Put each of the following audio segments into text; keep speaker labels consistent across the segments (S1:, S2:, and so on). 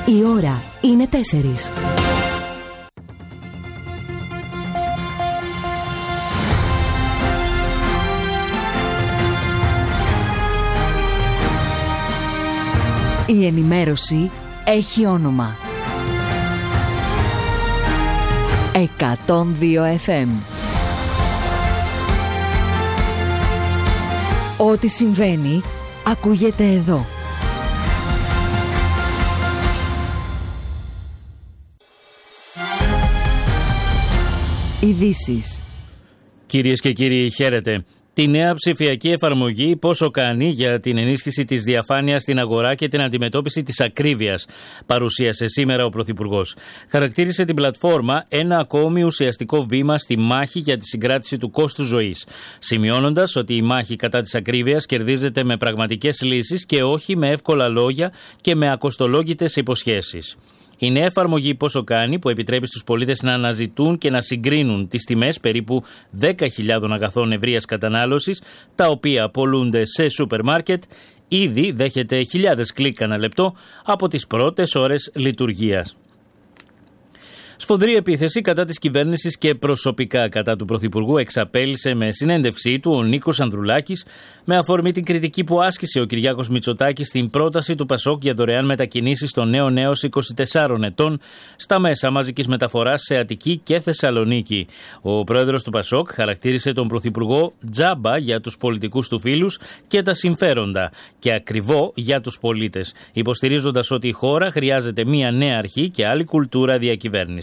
S1: Η ώρα είναι 4. Η ενημέρωση έχει όνομα. 102 FM. Ό,τι συμβαίνει, ακούγεται εδώ. Ειδήσεις.
S2: Κυρίες και κύριοι, χαίρετε. Τη νέα ψηφιακή εφαρμογή πόσο κάνει για την ενίσχυση της διαφάνειας στην αγορά και την αντιμετώπιση της ακρίβειας, παρουσίασε σήμερα ο Πρωθυπουργός. Χαρακτήρισε την πλατφόρμα ένα ακόμη ουσιαστικό βήμα στη μάχη για τη συγκράτηση του κόστους ζωής, σημειώνοντας ότι η μάχη κατά της ακρίβειας κερδίζεται με πραγματικές λύσεις και όχι με εύκολα λόγια και με ακοστολόγητες υποσχέσεις. Η νέα εφαρμογή πόσο κάνει, που επιτρέπει στους πολίτες να αναζητούν και να συγκρίνουν τις τιμές περίπου 10.000 αγαθών ευρείας κατανάλωσης, τα οποία πωλούνται σε σούπερ μάρκετ, ήδη δέχεται χιλιάδες κλικ ανά λεπτό από τις πρώτες ώρες λειτουργίας. Σφοδρή επίθεση κατά της κυβέρνησης και προσωπικά κατά του Πρωθυπουργού εξαπέλυσε με συνέντευξή του ο Νίκος Ανδρουλάκης με αφορμή την κριτική που άσκησε ο Κυριάκος Μητσοτάκης στην πρόταση του Πασόκ για δωρεάν μετακινήσεις των νέων έως 24 ετών στα μέσα μαζικής μεταφοράς σε Αττική και Θεσσαλονίκη. Ο πρόεδρος του Πασόκ χαρακτήρισε τον Πρωθυπουργό τζάμπα για τους πολιτικούς του φίλους και τα συμφέροντα και ακριβό για τους πολίτες, υποστηρίζοντας ότι η χώρα χρειάζεται μια νέα αρχή και άλλη κουλτούρα διακυβέρνησης.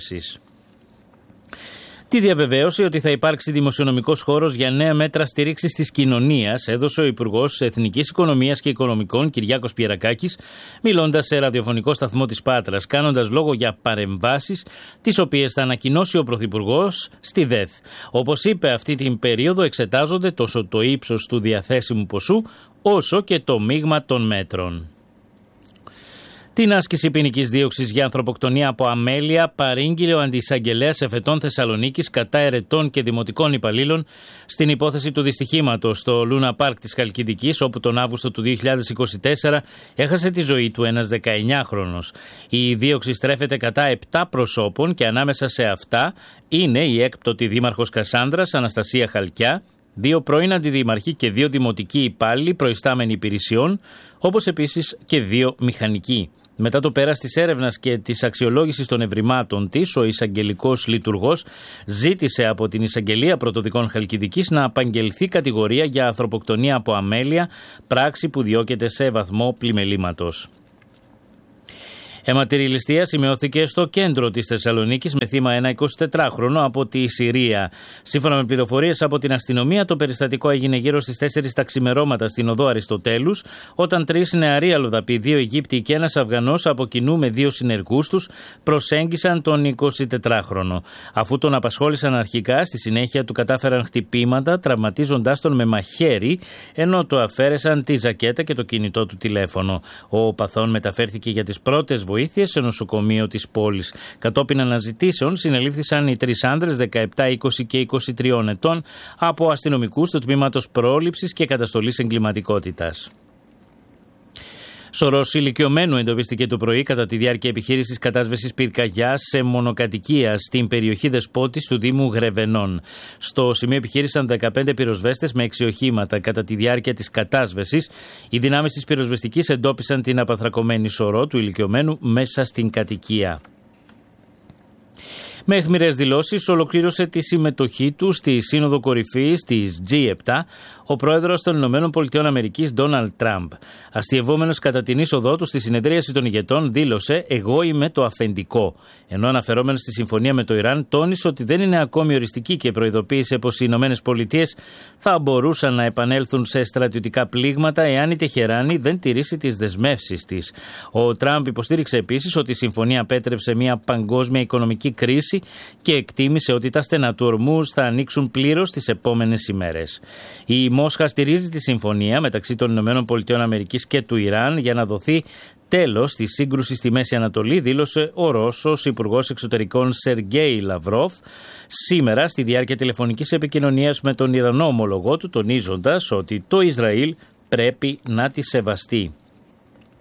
S2: Τη διαβεβαίωση ότι θα υπάρξει δημοσιονομικός χώρος για νέα μέτρα στήριξης της κοινωνίας έδωσε ο Υπουργός Εθνικής Οικονομίας και Οικονομικών Κυριάκος Πιερακάκης, μιλώντας σε ραδιοφωνικό σταθμό της Πάτρας, κάνοντας λόγο για παρεμβάσεις τις οποίες θα ανακοινώσει ο Πρωθυπουργός στη ΔΕΘ. Όπως είπε, αυτή την περίοδο εξετάζονται τόσο το ύψος του διαθέσιμου ποσού όσο και το μείγμα των μέτρων. Την άσκηση ποινικής δίωξης για ανθρωποκτονία από αμέλεια παρήγγειλε ο αντιεισαγγελέας εφετών Θεσσαλονίκης κατά ερετών και δημοτικών υπαλλήλων στην υπόθεση του δυστυχήματος στο Λούνα Πάρκ της Χαλκιδικής, όπου τον Αύγουστο του 2024 έχασε τη ζωή του ένας 19χρονος. Η δίωξη στρέφεται κατά 7 προσώπων και ανάμεσα σε αυτά είναι η έκπτωτη δήμαρχος Κασάνδρας Αναστασία Χαλκιά, 2 πρώην αντιδήμαρχοι και 2 δημοτικοί υπάλληλοι προϊστάμενοι υπηρεσιών, όπως επίσης και 2 μηχανικοί. Μετά το πέρας της έρευνας και της αξιολόγησης των ευρημάτων της, ο εισαγγελικός λειτουργός ζήτησε από την Εισαγγελία Πρωτοδικών Χαλκιδικής να απαγγελθεί κατηγορία για ανθρωποκτονία από αμέλεια, πράξη που διώκεται σε βαθμό πλημελήματος. Αιματηρή ληστεία σημειώθηκε στο κέντρο της Θεσσαλονίκης με θύμα ένα 24χρονο από τη Συρία. Σύμφωνα με πληροφορίες από την αστυνομία, το περιστατικό έγινε γύρω στις 4 τα ξημερώματα στην οδό Αριστοτέλους, όταν 3 νεαροί αλλοδαποί, 2 Αιγύπτιοι και ένας Αφγανός από κοινού με 2 συνεργούς τους προσέγγισαν τον 24χρονο. Αφού τον απασχόλησαν αρχικά, στη συνέχεια του κατάφεραν χτυπήματα, τραυματίζοντάς τον με μαχαίρι, ενώ του αφαίρεσαν τη ζακέτα και το κινητό του τηλέφωνο. Ο παθών μεταφέρθηκε για τις πρώτες βοήθειες σε νοσοκομείο της πόλης. Κατόπιν αναζητήσεων συνελήφθησαν οι 3 άνδρες 17, 20 και 23 ετών από αστυνομικούς του τμήματος πρόληψης και καταστολής εγκληματικότητας. Σωρός ηλικιωμένου εντοπίστηκε το πρωί κατά τη διάρκεια επιχείρησης κατάσβεσης πυρκαγιάς σε μονοκατοικία στην περιοχή Δεσπότης του Δήμου Γρεβενών. Στο σημείο επιχείρησαν 15 πυροσβέστες με 6 οχήματα. Κατά τη διάρκεια της κατάσβεσης, οι δυνάμεις της πυροσβεστικής εντόπισαν την απαθρακωμένη σωρό του ηλικιωμένου μέσα στην κατοικία. Με αιχμηρές δηλώσεις ολοκλήρωσε τη συμμετοχή του στη Σύνοδο Κορυφής της G7 ο πρόεδρος των ΗΠΑ Ντόναλντ Τραμπ. Αστειευόμενος κατά την είσοδό του στη συνεδρίαση των ηγετών δήλωσε «Εγώ είμαι το αφεντικό», ενώ αναφερόμενος στη συμφωνία με το Ιράν τόνισε ότι δεν είναι ακόμη οριστική και προειδοποίησε πως οι ΗΠΑ θα μπορούσαν να επανέλθουν σε στρατιωτικά πλήγματα εάν η Τεχεράνη δεν τηρήσει τις δεσμεύσεις της. Ο Τραμπ υποστήριξε επίσης ότι η συμφωνία απέτρεψε μια παγκόσμια οικονομική κρίση και εκτίμησε ότι τα στενά του Ορμούζ θα ανοίξουν πλήρως τις επόμενες ημέρες. Η Μόσχα στηρίζει τη συμφωνία μεταξύ των ΗΠΑ και του Ιράν για να δοθεί τέλος στη σύγκρουση στη Μέση Ανατολή, δήλωσε ο Ρώσος Υπουργός Εξωτερικών Σεργέι Λαυρόφ σήμερα στη διάρκεια τηλεφωνικής επικοινωνίας με τον Ιρανό ομολογό του, τονίζοντας ότι το Ισραήλ πρέπει να τη σεβαστεί.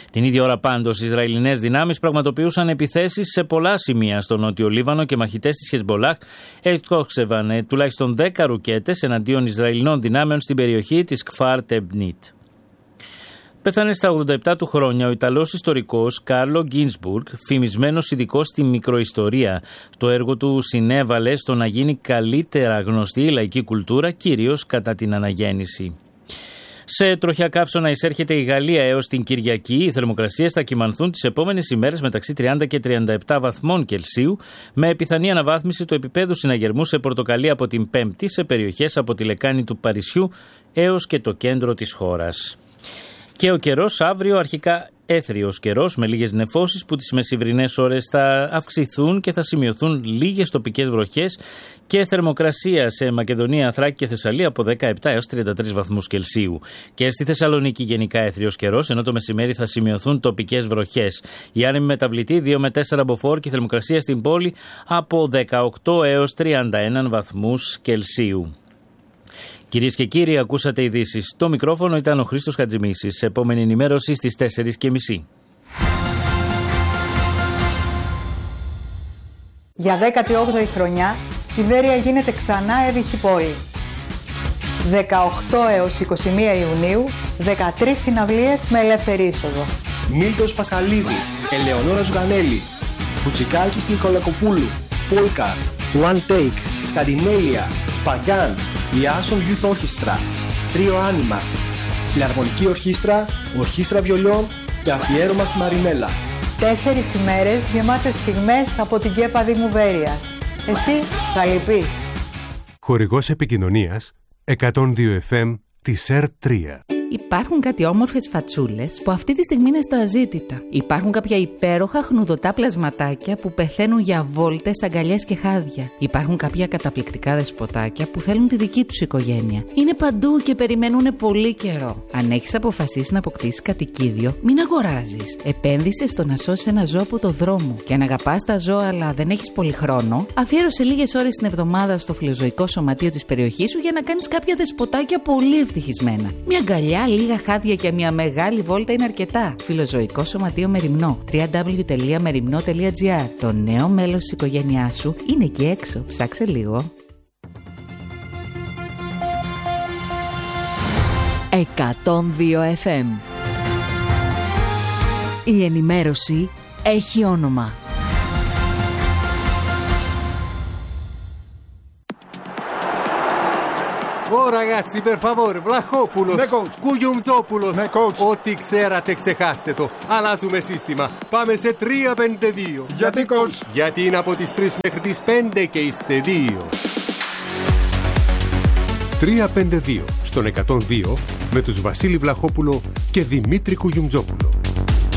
S2: Την ίδια ώρα πάντως, οι Ισραηλινές δυνάμεις πραγματοποιούσαν επιθέσεις σε πολλά σημεία στο Νότιο Λίβανο και μαχητές της Χεσμπολάχ εκτόξευαν τουλάχιστον 10 ρουκέτες εναντίον Ισραηλινών δυνάμεων στην περιοχή της Κφάρ Τεμπνίτ. Πέθανε στα 87 του χρόνια ο Ιταλός ιστορικός Κάρλο Γκίνσμπουργκ, φημισμένος ειδικός στη μικροϊστορία. Το έργο του συνέβαλε στο να γίνει καλύτερα γνωστή η λαϊκή κουλτούρα, κυρίως κατά την αναγέννηση. Σε τροχιά καύσωνα εισέρχεται η Γαλλία έως την Κυριακή. Οι θερμοκρασίες θα κυμανθούν τις επόμενες ημέρες μεταξύ 30 και 37 βαθμών Κελσίου, με πιθανή αναβάθμιση του επίπεδου συναγερμού σε πορτοκαλί από την Πέμπτη σε περιοχές από τη λεκάνη του Παρισιού έως και το κέντρο της χώρας. Και ο καιρός αύριο αρχικά έθριος καιρός με λίγες νεφώσεις που τις μεσημβρινές ώρες θα αυξηθούν και θα σημειωθούν λίγες τοπικές βροχές και θερμοκρασία σε Μακεδονία, Θράκη και Θεσσαλία από 17 έως 33 βαθμούς Κελσίου. Και στη Θεσσαλονίκη γενικά έθριος καιρός, ενώ το μεσημέρι θα σημειωθούν τοπικές βροχές. Η άνεμη μεταβλητή 2 με 4 μποφόρ και η θερμοκρασία στην πόλη από 18 έως 31 βαθμούς Κελσίου. Κυρίες και κύριοι, ακούσατε ειδήσεις. Το μικρόφωνο ήταν ο Χρήστος Χατζημίσης. Επόμενη ενημέρωση στις 4:30.
S3: Για 18η χρονιά, η Βέρεια γίνεται ξανά έβυχη πόλη. 18 έως 21 Ιουνίου, 13 συναυλίες με ελεύθερη είσοδο.
S4: Μίλτος Πασχαλίδης, Ελεονόρα Ζουγανέλη, Κουτσικάκης Νικολακοπούλου, Πόλκα, One Take, Καντινέλια, Παγκάν, Liaison Youth Orchestra, Τρίο Άνιμα, Φιλαρμονική Ορχήστρα, Ορχήστρα Βιολιών και αφιέρωμα στη Μαρινέλα.
S3: 4 ημέρες γεμάτες στιγμές από την ΚΕΠΑ Δήμου Βέρειας. Εσύ θα λυπείς.
S5: Χορηγός επικοινωνίας 102 FM της ΕΡΤ3.
S6: Υπάρχουν κάτι όμορφες φατσούλες που αυτή τη στιγμή είναι στα αζήτητα. Υπάρχουν κάποια υπέροχα χνουδωτά πλασματάκια που πεθαίνουν για βόλτες, αγκαλιές και χάδια. Υπάρχουν κάποια καταπληκτικά δεσποτάκια που θέλουν τη δική τους οικογένεια. Είναι παντού και περιμένουν πολύ καιρό. Αν έχεις αποφασίσει να αποκτήσεις κατοικίδιο, μην αγοράζεις. Επένδυσε στο να σώσεις ένα ζώο από το δρόμο. Και αν αγαπάς τα ζώα αλλά δεν έχεις πολύ χρόνο, αφιέρωσε λίγες ώρες την εβδομάδα στο φιλοζωικό σωματείο της περιοχής σου για να κάνεις κάποια δεσποτάκια πολύ ευτυχισμένα. Μια αγκαλιά, λίγα χάδια και μια μεγάλη βόλτα είναι αρκετά. Φιλοζωικό Σωματείο Μεριμνό. www.merimno.gr. Το νέο μέλος της οικογένειάς σου είναι εκεί έξω. Ψάξε λίγο.
S1: 102 FM. Η ενημέρωση έχει όνομα.
S7: Oh ragazzi, per favore, Vlachopoulos,
S8: Ναι, coach.
S7: Κουγιουμτζόπουλος.
S8: Ναι, coach.
S7: Ό,τι ξέρατε ξεχάστε το. Αλλάζουμε σύστημα. Πάμε σε 3-5-2.
S8: Γιατί, coach?
S7: Γιατί είναι από τις 3 μέχρι τις 5 και είστε 2.
S5: 352 στον 102 με τους Βασίλη Βλαχόπουλο και Δημήτρη Κουγιουμτζόπουλο.